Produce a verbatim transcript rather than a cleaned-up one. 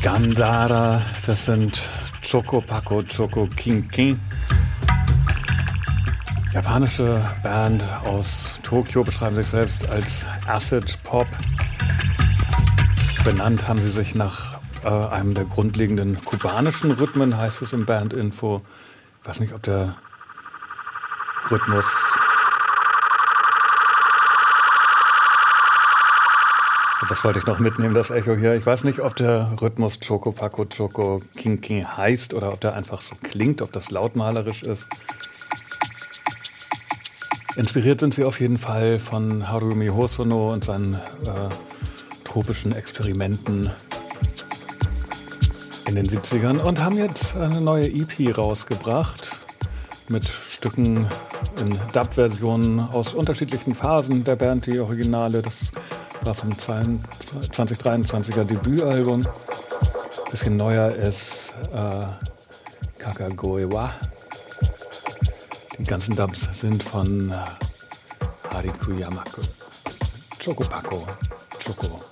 Gandhara, das sind Choco Paco Choco King King. Japanische Band aus Tokio, beschreiben sich selbst als Acid Pop. Benannt haben sie sich nach äh, einem der grundlegenden kubanischen Rhythmen, heißt es im Bandinfo. Ich weiß nicht, ob der Rhythmus das wollte ich noch mitnehmen, das Echo hier. Ich weiß nicht, ob der Rhythmus Choco Paco Choco King King heißt oder ob der einfach so klingt, ob das lautmalerisch ist. Inspiriert sind sie auf jeden Fall von Harumi Hosono und seinen äh, tropischen Experimenten in den siebzigern und haben jetzt eine neue E P rausgebracht mit Stücken in Dub-Versionen aus unterschiedlichen Phasen der Band. Die Originale, das war vom zwanzig dreiundzwanziger Debütalbum. Bisschen neuer ist äh, Kakagoewa. Die ganzen Dubs sind von äh, Hariku Yamaku. Choco Paco Choco.